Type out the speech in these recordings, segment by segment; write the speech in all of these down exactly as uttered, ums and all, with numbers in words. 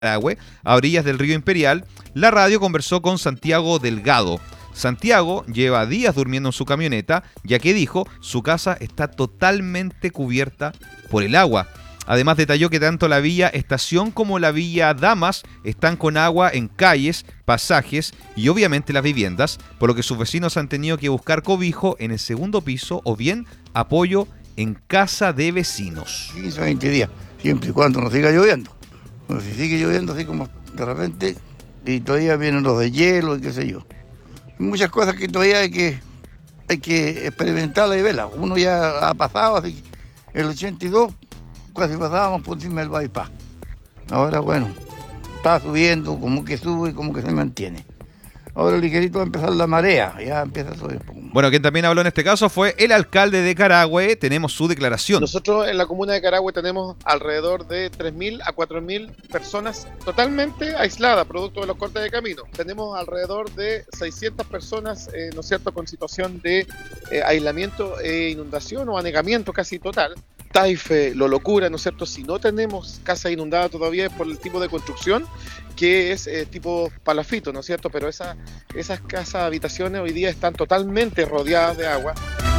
Carahue, a orillas del río Imperial, la radio conversó con Santiago Delgado. Santiago lleva días durmiendo en su camioneta, ya que dijo su casa está totalmente cubierta por el agua. Además detalló que tanto la Villa Estación como la Villa Damas están con agua en calles, pasajes y obviamente las viviendas, por lo que sus vecinos han tenido que buscar cobijo en el segundo piso o bien apoyo en casa de vecinos. quince o veinte días, siempre y cuando no siga lloviendo. Bueno, si sigue lloviendo así como de repente, y todavía vienen los de hielo y qué sé yo. Hay muchas cosas que todavía hay que, hay que experimentarlas y verlas. Uno ya ha pasado, así el ochenta y dos casi pasábamos por encima del bypass. Ahora bueno, está subiendo, como que sube y como que se mantiene. Ahora ligerito va a empezar la marea, ya empieza a subir. Bueno, quien también habló en este caso fue el alcalde de Carahue. Tenemos su declaración. Nosotros en la comuna de Carahue tenemos alrededor de tres mil a cuatro mil personas totalmente aisladas, producto de los cortes de camino. Tenemos alrededor de seiscientas personas, eh, ¿no es cierto?, con situación de eh, aislamiento e inundación o anegamiento casi total. Taife, lo locura, ¿no es cierto? Si no tenemos casa inundada todavía es por el tipo de construcción que es eh, tipo palafito, ¿no es cierto? Pero esa, esas casas, habitaciones hoy día están totalmente rodeadas de agua.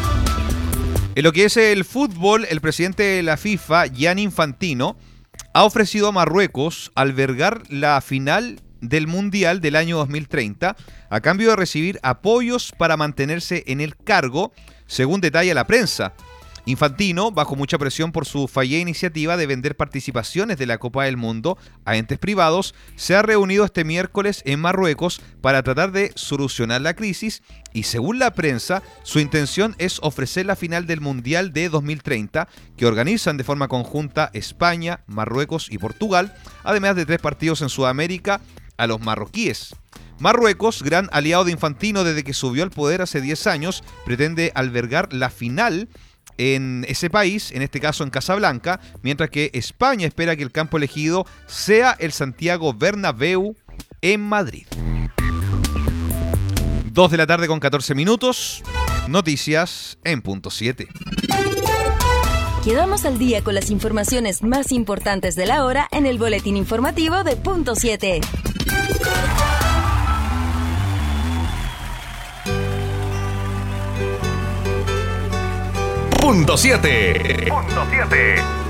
En lo que es el fútbol, el presidente de la FIFA, Gianni Infantino, ha ofrecido a Marruecos albergar la final del Mundial del año dos mil treinta a cambio de recibir apoyos para mantenerse en el cargo, según detalla la prensa. Infantino, bajo mucha presión por su fallida iniciativa de vender participaciones de la Copa del Mundo a entes privados, se ha reunido este miércoles en Marruecos para tratar de solucionar la crisis y, según la prensa, su intención es ofrecer la final del Mundial de dos mil treinta, que organizan de forma conjunta España, Marruecos y Portugal, además de tres partidos en Sudamérica, a los marroquíes. Marruecos, gran aliado de Infantino desde que subió al poder hace diez años, pretende albergar la final en ese país, en este caso en Casablanca, mientras que España espera que el campo elegido sea el Santiago Bernabéu en Madrid. dos de la tarde con catorce minutos, noticias en punto siete. Quedamos al día con las informaciones más importantes de la hora en el boletín informativo de punto siete. Punto siete. Punto siete.